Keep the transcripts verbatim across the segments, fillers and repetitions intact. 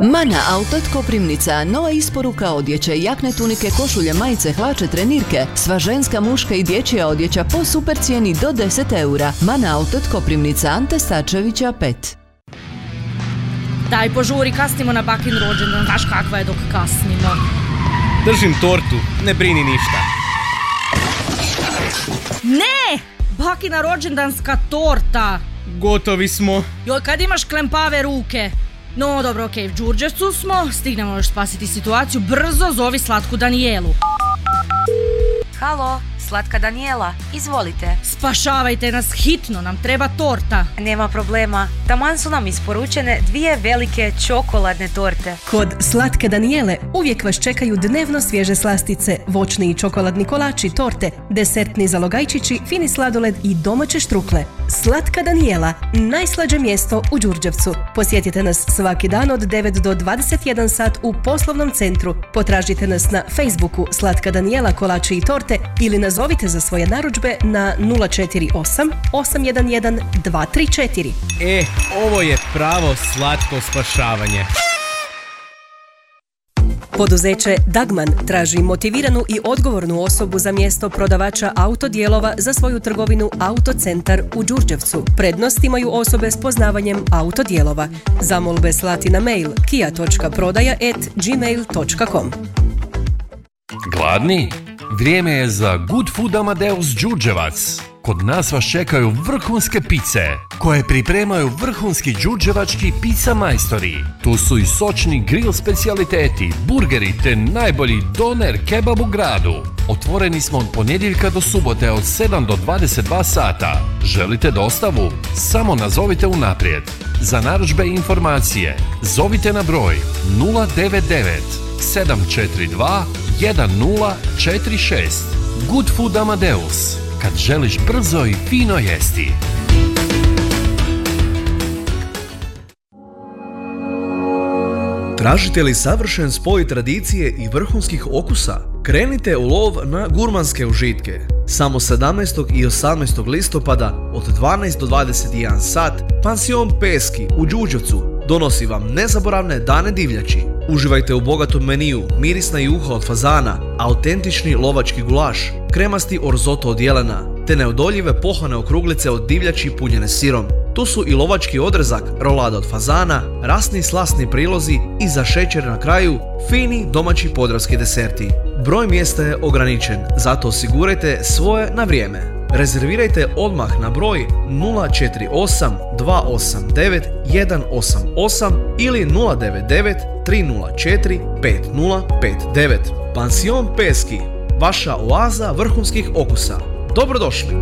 Mana Outlet Koprivnica, nova isporuka odjeće, jakne, tunike, košulje, majice, hlače, trenirke, sva ženska, muška i dječja odjeća po super cijeni do deset eura. Mana Outlet Koprivnica, Ante Starčevića pet. Daj požuri, kasnimo na bakin rođendan, znaš kakva je dok kasnimo. Držim tortu, ne brini ništa. Ne! Bakina rođendanska torta! Gotovi smo. Joj, kad imaš klempave ruke? No, dobro, okej, okay, v Đurđevcu smo, stignemo još spasiti situaciju, brzo zovi Slatku Danijelu. Halo, Slatka Danijela, izvolite. Spašavajte nas, hitno, nam treba torta. Nema problema, taman su nam isporučene dvije velike čokoladne torte. Kod Slatke Danijele uvijek vas čekaju dnevno svježe slastice, voćni i čokoladni kolači, torte, desertni zalogajčići, fini sladoled i domaće štrukle. Slatka Danijela, najslađe mjesto u Đurđevcu. Posjetite nas svaki dan od devet do dvadeset jedan sat u poslovnom centru. Potražite nas na Facebooku Slatka Danijela kolači i torte ili nazovite za svoje narudžbe na nula četiri osam osam jedan jedan dva tri četiri. E, ovo je pravo slatko spašavanje. Poduzeće Dagman traži motiviranu i odgovornu osobu za mjesto prodavača autodijelova za svoju trgovinu Autocentar u Đurđevcu. Prednost imaju osobe s poznavanjem autodijelova. Zamolbe slati na mail kia točka prodaja at gmail točka com. Gladni? Vrijeme je za Good Food Amadeus Đurđevac. Kod nas vas čekaju vrhunske pice, koje pripremaju vrhunski đurđevački pizza majstori. Tu su i sočni grill specijaliteti, burgeri te najbolji doner kebab u gradu. Otvoreni smo od ponedjeljka do subote od sedam do dvadeset dva sata. Želite dostavu? Samo nazovite unaprijed. Za narudžbe i informacije zovite na broj nula devet devet sedam četiri dva jedan nula četiri šest. Good Food Amadeus. Kad želiš brzo i fino jesti. Tražite li savršen spoj tradicije i vrhunskih okusa? Krenite u lov na gurmanske užitke. Samo sedamnaestog i osamnaestog listopada od dvanaest do dvadeset jedan sat Pansion Peski u Đurđevcu donosi vam nezaboravne dane divljači. Uživajte u bogatom meniju, mirisna juha od fazana, autentični lovački gulaš, kremasti orzoto od jelena, te neodoljive pohane okruglice od divljači punjene sirom. Tu su i lovački odrezak, rolada od fazana, rasni slasni prilozi i za šećer na kraju fini domaći podravski deserti. Broj mjesta je ograničen, zato osigurajte svoje na vrijeme. Rezervirajte odmah na broj nula četiri osam dva osam devet jedan osam osam ili nula devet devet tri nula četiri pet nula pet devet. Pansion Peski, vaša oaza vrhunskih okusa. Dobrodošli!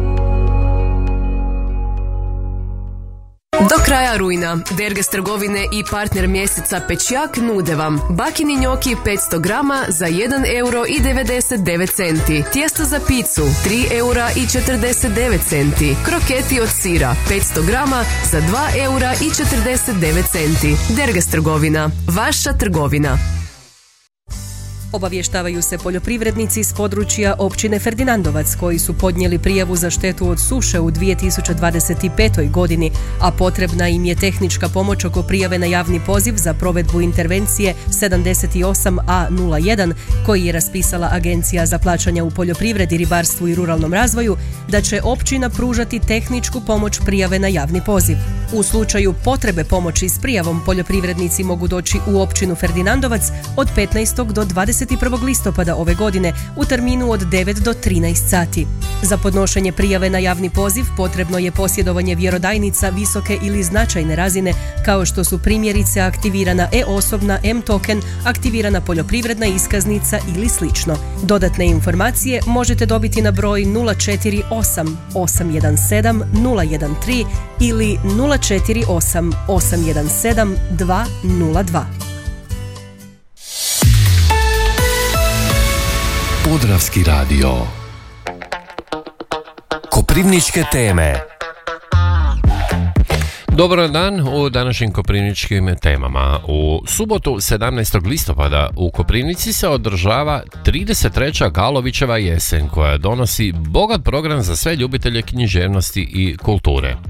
Do kraja rujna Derges trgovine i partner mjeseca Pečjak nude vam bakini njoki petsto grama za jedan euro i devedeset devet centi, tijesto za picu tri eura i četrdeset devet centi, kroketi od sira petsto grama za dva eura i četrdeset devet centi. Derges trgovina, vaša trgovina. Obavještavaju se poljoprivrednici s područja općine Ferdinandovac koji su podnijeli prijavu za štetu od suše u dvije tisuće dvadeset petoj. godini, a potrebna im je tehnička pomoć oko prijave na javni poziv za provedbu intervencije sedamdeset osam a nula jedan koji je raspisala Agencija za plaćanja u poljoprivredi, ribarstvu i ruralnom razvoju, da će općina pružati tehničku pomoć prijave na javni poziv. U slučaju potrebe pomoći s prijavom poljoprivrednici mogu doći u općinu Ferdinandovac od petnaestog do dvadeset prvog listopada ove godine u terminu od devet do trinaest sati. Za podnošenje prijave na javni poziv potrebno je posjedovanje vjerodajnica visoke ili značajne razine, kao što su primjerice aktivirana e-osobna, M-token, aktivirana poljoprivredna iskaznica ili slično. Dodatne informacije možete dobiti na broj nula četiri osam osam jedan sedam nula jedan tri ili nula četiri osam osam jedan sedam dva nula dva. Podravski radio. Koprivničke teme. Dobar dan u današnjim koprivničkim temama. U subotu sedamnaestog listopada u Koprivnici se održava trideset treća Galovićeva jesen koja donosi bogat program za sve ljubitelje književnosti i kulture.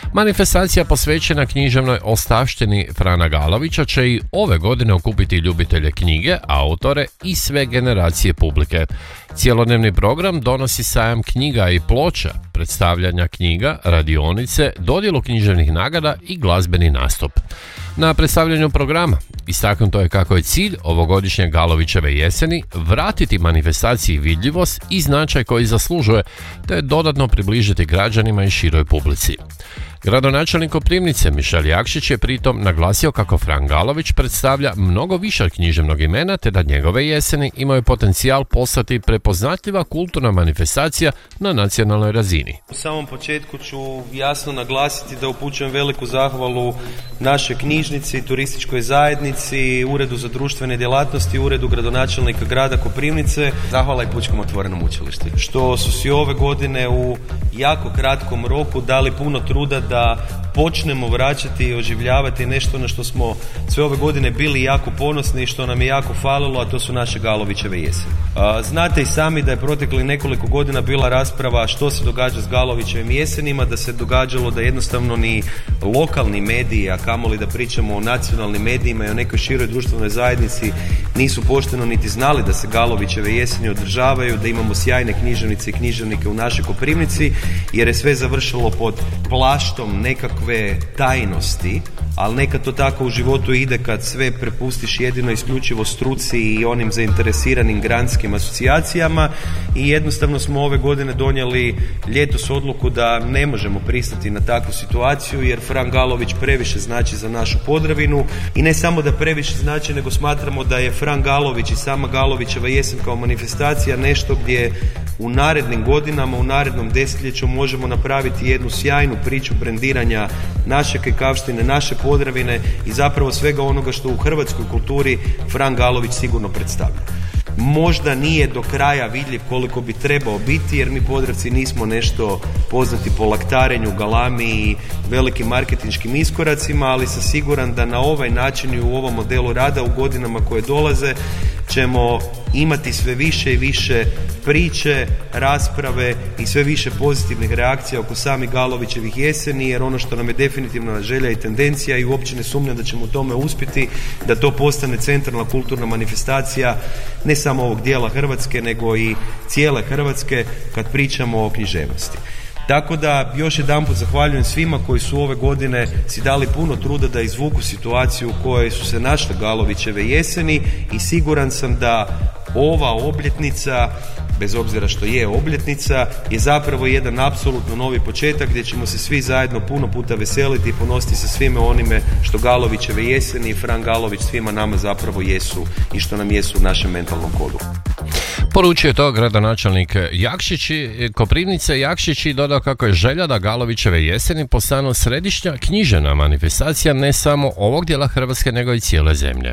Manifestacija posvećena književnoj ostavštini Frana Galovića će i ove godine okupiti ljubitelje knjige, autore i sve generacije publike. Cijelodnevni program donosi sajam knjiga i ploča, predstavljanja knjiga, radionice, dodjelu književnih nagrada i glazbeni nastup. Na predstavljanju programa istaknuto je kako je cilj ovogodišnje Galovićeve jeseni vratiti manifestaciji vidljivost i značaj koji zaslužuje, te dodatno približiti građanima i široj publici. Gradonačelnik Koprivnice Mišel Jakšić je pritom naglasio kako Fran Galović predstavlja mnogo više od književnog imena, te da njegove jeseni imaju potencijal postati prepoznatljiva kulturna manifestacija na nacionalnoj razini. U samom početku ću jasno naglasiti da upućujem veliku zahvalu našoj knjižnici, turističkoj zajednici, Uredu za društvene djelatnosti, Uredu gradonačelnika grada Koprivnice, zahvala i Pučkom otvorenom učilištu, što su si ove godine u jako kratkom roku dali puno truda da počnemo vraćati i oživljavati nešto na što smo sve ove godine bili jako ponosni i što nam je jako falilo, a to su naše Galovićeve jeseni. Znate i sami da je protekli nekoliko godina bila rasprava što se događa s Galovićevim jesenima, da se događalo da jednostavno ni lokalni mediji, a kamoli da pričamo o nacionalnim medijima i o nekoj široj društvenoj zajednici, nisu pošteno niti znali da se Galovićeve jeseni održavaju, da imamo sjajne književnice i književnike u našoj Koprivnici, jer je sve završilo pod plaštom nekakve tajnosti, ali nekad to tako u životu ide kad sve prepustiš jedino isključivo struci i onim zainteresiranim granskim asocijacijama, i jednostavno smo ove godine donijeli ljetos odluku da ne možemo pristati na takvu situaciju, jer Fran Galović previše znači za našu Podravinu, i ne samo da previše znači, nego smatramo da je Fran Galović i sama Galovićeva jesen kao manifestacija nešto gdje u narednim godinama, u narednom desetljeću možemo napraviti jednu sjajnu priču brendiranja naše kajkavštine, naše Podravine i zapravo svega onoga što u hrvatskoj kulturi Fran Galović sigurno predstavlja. Možda nije do kraja vidljiv koliko bi trebao biti, jer mi Podravci nismo nešto poznati po laktarenju, galami i velikim marketinškim iskoracima, ali sam siguran da na ovaj način i u ovom modelu rada u godinama koje dolaze ćemo imati sve više i više priče, rasprave i sve više pozitivnih reakcija oko samih Galovićevih jeseni, jer ono što nam je definitivno želja i tendencija, i uopće ne sumnjam da ćemo u tome uspjeti, da to postane centralna kulturna manifestacija ne samo ovog dijela Hrvatske, nego i cijele Hrvatske kad pričamo o književnosti. Tako da još jedanput zahvaljujem svima koji su ove godine si dali puno truda da izvuku situaciju u kojoj su se našle Galovićeve jeseni, i siguran sam da ova obljetnica, bez obzira što je obljetnica, je zapravo jedan apsolutno novi početak gdje ćemo se svi zajedno puno puta veseliti i ponositi se svime onime što Galovićeve jeseni i Fran Galović svima nama zapravo jesu i što nam jesu u našem mentalnom kodu. Poručio je to gradonačelnik Jakšić Koprivnice Jakšić i dodao kako je želja da Galovićeve jeseni postanu središnja književna manifestacija ne samo ovog dijela Hrvatske, nego i cijele zemlje.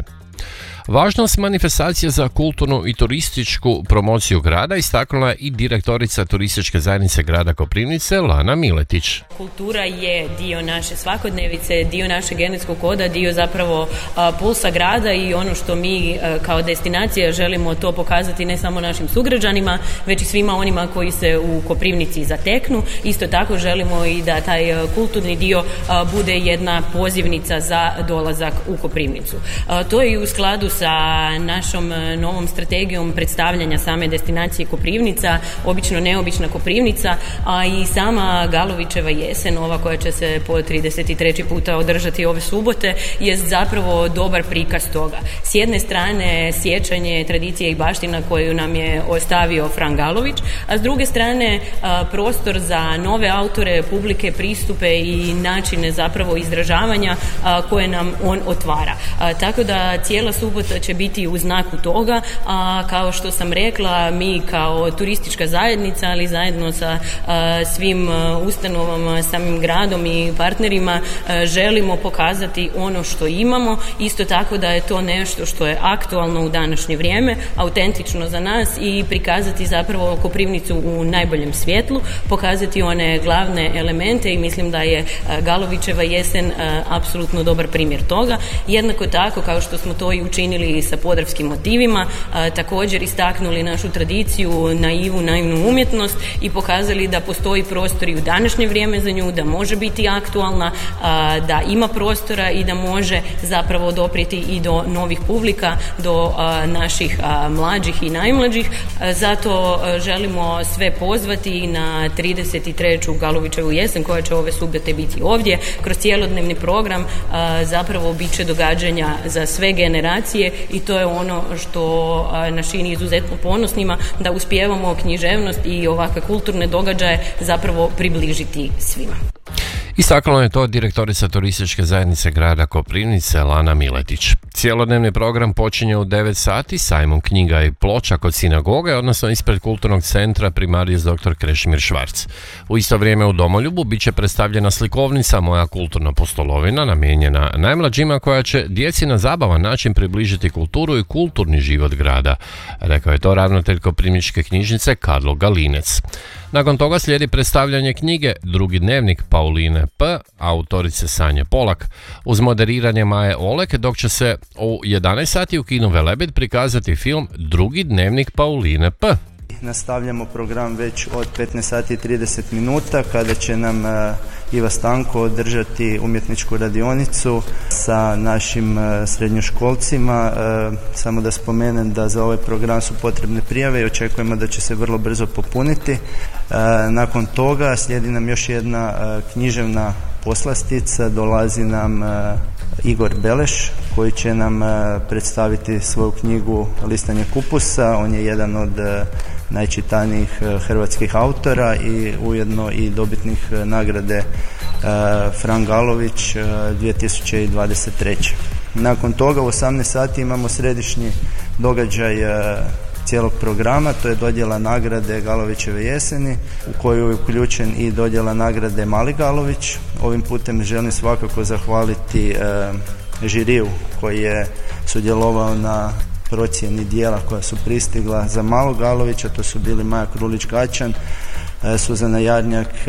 Važnost manifestacije za kulturnu i turističku promociju grada istaknula je i direktorica turističke zajednice grada Koprivnice Lana Miletić. Kultura je dio naše svakodnevice, dio našeg genetskog koda, dio zapravo a, pulsa grada, i ono što mi a, kao destinacija želimo to pokazati ne samo našim sugrađanima, već i svima onima koji se u Koprivnici zateknu. Isto tako želimo i da taj a, kulturni dio a, bude jedna pozivnica za dolazak u Koprivnicu. A, to je i u skladu sa našom novom strategijom predstavljanja same destinacije Koprivnica, obično neobična Koprivnica, a i sama Galovićeva jesen, ova koja će se po trideset treći puta održati ove subote, je zapravo dobar prikaz toga. S jedne strane sjećanje tradicije i baština koju nam je ostavio Fran Galović, a s druge strane prostor za nove autore, publike, pristupe i načine zapravo izražavanja koje nam on otvara. Tako da cijela subota će biti u znaku toga, a kao što sam rekla, mi kao turistička zajednica, ali zajedno sa a, svim a, ustanovama, samim gradom i partnerima a, želimo pokazati ono što imamo, isto tako da je to nešto što je aktualno u današnje vrijeme, autentično za nas, i prikazati zapravo Koprivnicu u najboljem svjetlu, pokazati one glavne elemente, i mislim da je a, Galovićeva jesen a, apsolutno dobar primjer toga. Jednako tako kao što smo to i učinili učinili sa podravskim motivima, a, također istaknuli našu tradiciju, naivu, naivnu umjetnost i pokazali da postoji prostor i u današnje vrijeme za nju, da može biti aktualna, a, da ima prostora i da može zapravo doprijeti i do novih publika, do a, naših a, mlađih i najmlađih. A, zato a, želimo sve pozvati na trideset treću Galovićevu jesen koja će ove subote biti ovdje. Kroz cijelodnevni program a, zapravo bit će događanja za sve generacije i to je ono što a, nas čini izuzetno ponosnima, da uspijevamo književnost i ovakve kulturne događaje zapravo približiti svima. Istaknula je to direktorica turističke zajednice grada Koprivnice Lana Miletić. Cijelodnevni program počinje u devet sati sajmom knjiga i ploča kod sinagoge, odnosno ispred kulturnog centra Primarius doktor Krešimir Švarc. U isto vrijeme u Domoljubu bit će predstavljena slikovnica Moja kulturna postolovina, namijenjena najmlađima, koja će djeci na zabavan način približiti kulturu i kulturni život grada. Rekao je to ravnatelj Koprivničke knjižnice Karlo Galinec. Nakon toga slijedi predstavljanje knjige Drugi dnevnik Pauline P. autorice Sanje Polak uz moderiranje Maje Olek, dok će se u jedanaest sati u kinu Velebit prikazati film Drugi dnevnik Pauline P. Nastavljamo program već od petnaest sati i trideset minuta kada će nam uh, Iva Stanko održati umjetničku radionicu sa našim uh, srednjoškolcima. Uh, samo da spomenem da za ovaj program su potrebne prijave i očekujemo da će se vrlo brzo popuniti. Uh, nakon toga slijedi nam još jedna uh, književna poslastica, dolazi nam uh, Igor Beleš koji će nam uh, predstaviti svoju knjigu Listanje kupusa. On je jedan od uh, najčitanijih uh, hrvatskih autora i ujedno i dobitnih uh, nagrade uh, Fran Galović uh, dvije tisuće dvadeset treće. Nakon toga u osamnaest sati imamo središnji događaj uh, cijelog programa, to je dodjela nagrade Galovićeve jeseni u koju je uključen i dodjela nagrade Mali Galović. Ovim putem želim svakako zahvaliti e, žiriju koji je sudjelovao na procjeni dijela koja su pristigla za Malog Galovića. To su bili Maja Krulić-Gačan, e, Suzana Jarnjak e,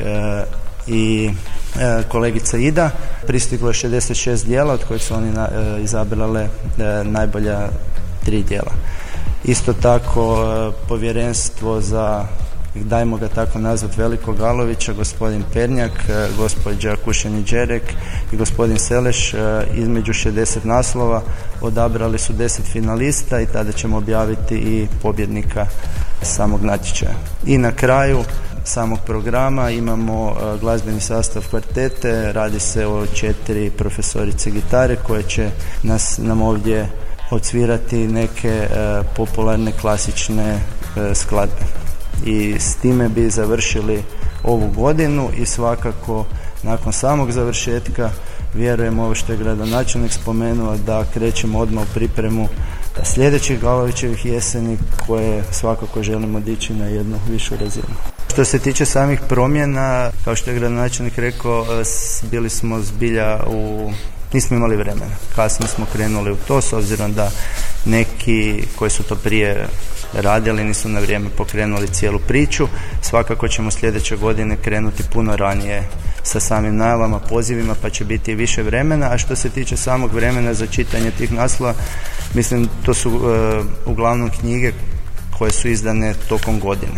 i e, kolegica Ida. Pristiglo je šezdeset šest dijela od kojih su oni na, e, izabrale e, najbolja tri dijela. Isto tako povjerenstvo za, dajmo ga tako nazvat, Velikog Galovića, gospodin Pernjak, gospođa Kušeni-Đerek i gospodin Seleš, između šezdeset naslova odabrali su deset finalista i tada ćemo objaviti i pobjednika samog natječaja. I na kraju samog programa imamo glazbeni sastav kvartete, radi se o četiri profesorice gitare koje će nas, nam ovdje odsvirati neke e, popularne klasične e, skladbe. I s time bi završili ovu godinu i svakako nakon samog završetka vjerujem ovo što je gradonačelnik spomenuo da krećemo odmah u pripremu sljedećih Galovićevih jeseni koje svakako želimo dići na jednu višu razinu. Što se tiče samih promjena, kao što je gradonačelnik rekao, bili smo zbilja u nismo imali vremena. Kasno smo krenuli u to, s obzirom da neki koji su to prije radili nisu na vrijeme pokrenuli cijelu priču. Svakako ćemo sljedeće godine krenuti puno ranije sa samim najavama, pozivima, pa će biti više vremena. A što se tiče samog vremena za čitanje tih naslova, mislim to su uh, uglavnom knjige koje su izdane tokom godine.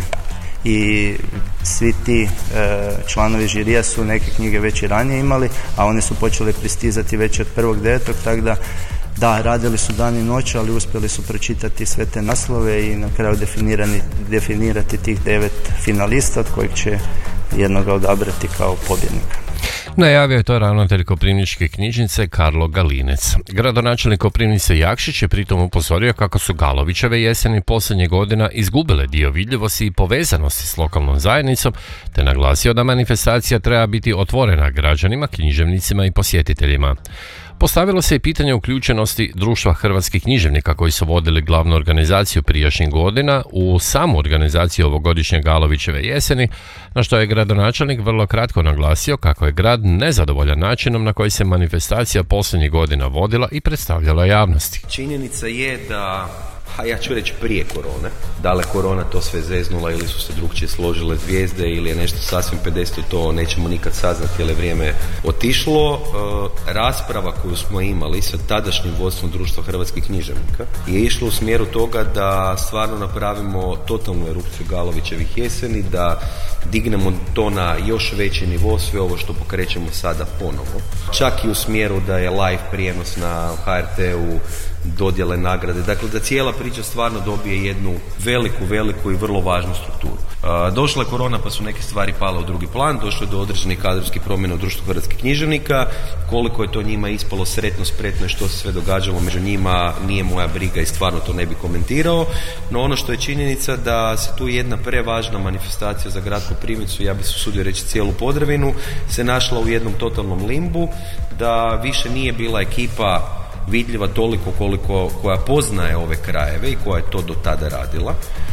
I svi ti e, članovi žirija su neke knjige već i ranije imali, a one su počele pristizati već od prvog devetog, tako da da, radili su dan i noć, ali uspjeli su pročitati sve te naslove i na kraju definirati tih devet finalista od kojih će jednoga odabrati kao pobjednika. Najavio je to ravnatelj Koprivničke knjižnice Karlo Galinec. Gradonačelnik Koprivnice Jakšić je pritom upozorio kako su Galovićeve jeseni posljednjih godina izgubile dio vidljivosti i povezanosti s lokalnom zajednicom, te naglasio da manifestacija treba biti otvorena građanima, književnicima i posjetiteljima. Postavilo se i pitanje uključenosti Društva hrvatskih književnika koji su vodili glavnu organizaciju prijašnjih godina u samu organizaciju ovogodišnje Galovićeve jeseni, na što je gradonačelnik vrlo kratko naglasio kako je grad nezadovoljan načinom na koji se manifestacija posljednjih godina vodila i predstavljala javnosti. Činjenica je da a ja ću reći prije korone. Da li je korona to sve zeznula ili su se drugčije složile zvijezde ili je nešto sasvim pedeset, to nećemo nikad saznati jer je vrijeme otišlo. E, rasprava koju smo imali sa tadašnjim vodstvom Društva hrvatskih književnika je išlo u smjeru toga da stvarno napravimo totalnu erupciju Galovićevih jeseni, da dignemo to na još veći nivo, sve ovo što pokrećemo sada ponovo. Čak i u smjeru da je live prijenos na ha er te-u, dodjele nagrade, dakle da cijela priča stvarno dobije jednu veliku, veliku i vrlo važnu strukturu. Uh, došla je korona pa su neke stvari pale u drugi plan, došlo je do određenih kadrovskih promjena u Društvu hrvatskih književnika, koliko je to njima ispalo sretno, spretno i što se sve događalo među njima nije moja briga i stvarno to ne bi komentirao, no ono što je činjenica da se tu jedna prevažna manifestacija za grad Koprivnicu, ja bih se usudio reći cijelu Podravinu, se našla u jednom totalnom limbu, da više nije bila ekipa vidljiva toliko koliko koja poznaje ove krajeve i koja je to do tada radila,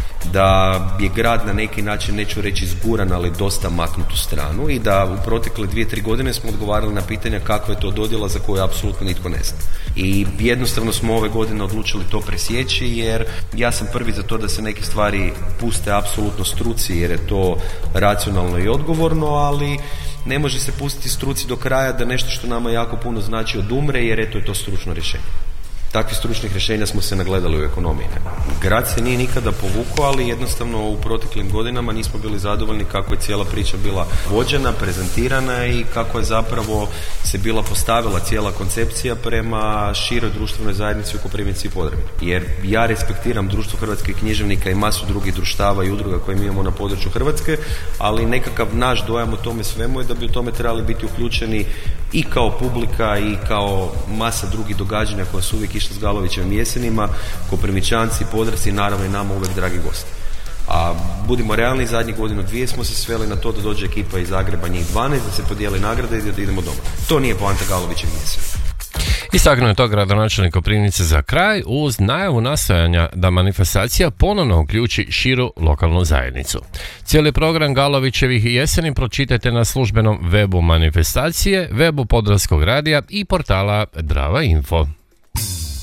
da je grad na neki način, neću reći zguran, ali dosta maknut u stranu i da u protekle dvije, tri godine smo odgovarali na pitanja kakva je to dodjela za koju apsolutno nitko ne zna. I jednostavno smo ove godine odlučili to presjeći jer ja sam prvi za to da se neke stvari puste apsolutno struci jer je to racionalno i odgovorno, ali ne može se pustiti struci do kraja da nešto što nama jako puno znači odumre jer eto je to stručno rješenje. Takvih stručnih rješenja smo se nagledali u ekonomiji. Grad se nije nikada povukao, ali jednostavno u proteklim godinama nismo bili zadovoljni kako je cijela priča bila vođena, prezentirana i kako je zapravo se bila postavila cijela koncepcija prema široj društvenoj zajednici u Koprivnici i Podravini. Jer ja respektiram Društvo hrvatskih književnika i masu drugih društava i udruga koje mi imamo na području Hrvatske, ali nekakav naš dojam o tome svemu je da bi u tome trebali biti uključeni i kao publika i kao masa drugih događanja koja su uvijek išla s Galovićevim jesenima, Koprivničanci, Podravci i naravno i nama uvijek dragi gosti. A budimo realni, zadnjih godinu dvije smo se sveli na to da dođe ekipa iz Zagreba, njih dvanaest, da se podijeli nagrade i da idemo doma. To nije poanta Galovićevih jeseni. Istaknuo je to gradonačelnik Koprivnice za kraj uz najavu nastojanja da manifestacija ponovno uključi širu lokalnu zajednicu. Cijeli program Galovićevih jeseni pročitajte na službenom webu manifestacije, webu Podravskog radija i portala Drava Info.